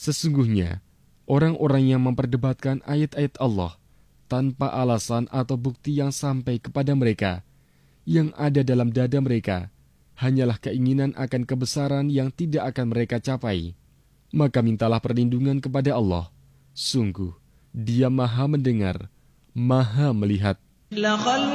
Sesungguhnya, orang-orang yang memperdebatkan ayat-ayat Allah tanpa alasan atau bukti yang sampai kepada mereka, yang ada dalam dada mereka, hanyalah keinginan akan kebesaran yang tidak akan mereka capai. Maka mintalah perlindungan kepada Allah. Sungguh, Dia Maha mendengar, Maha melihat.